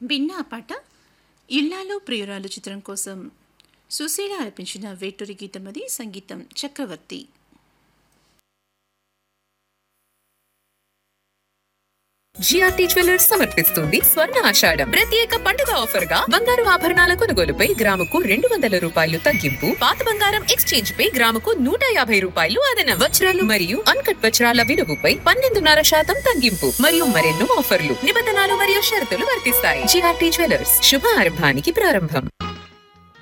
భిన్నా పాట ఇల్లాలో ప్రియురాలు చిత్రం కోసం సుశీల ఆలపించిన వేటూరి గీతం. అది సంగీతం చక్రవర్తి. జిఆర్టీ జ్యువెలర్స్ సమర్పిస్తుంది స్వర్ణ ఆషాఢం ప్రత్యేక పండుగ ఆఫర్ గా బంగారు ఆభరణాల కొనుగోలుపై గ్రాముకు 200 రూపాయలు తగ్గింపు, పాత బంగారం ఎక్స్చేంజ్ పై గ్రాముకు 150 రూపాయలు అదనం, వజ్రాలు మరియు అన్కట్ వజ్రాల విలువపై 12.5% తగ్గింపు మరియు మరెన్నో ఆఫర్లు. నిబంధనలు మరియు షరతులు వర్తిస్తాయి. జిఆర్టీ జ్యువెలర్స్ శుభ ఆరంభానికి ప్రారంభం.